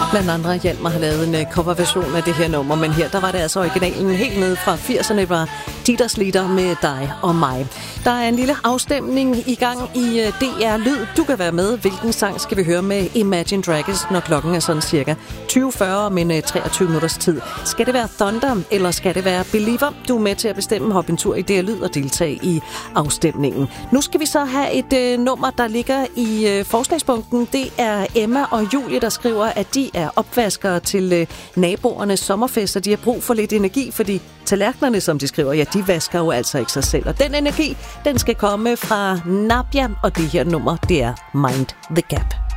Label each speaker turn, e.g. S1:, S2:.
S1: Blandt andre Hjalmar har lavet en coverversion af det her nummer, men her der var det altså originalen helt nede fra 80'erne, var Dieters Lieder med dig og mig. Der er en lille afstemning i gang i DR Lyd. Du kan være med. Hvilken sang skal vi høre med Imagine Dragons, når klokken er sådan cirka 20:40 om en 23 minutters tid? Skal det være Thunder, eller skal det være Believer? Du er med til at bestemme. Hop en tur i DR Lyd og deltage i afstemningen. Nu skal vi så have et nummer, der ligger i forslagsbunken. Det er Emma og Julie, der skriver, at de er opvaskere til naboernes sommerfester. De har brug for lidt energi, fordi tallerkenerne, som de skriver, ja, de vasker jo altså ikke sig selv. Og den energi, den skal komme fra Nabia, og det her nummer, det er Mind the Gap.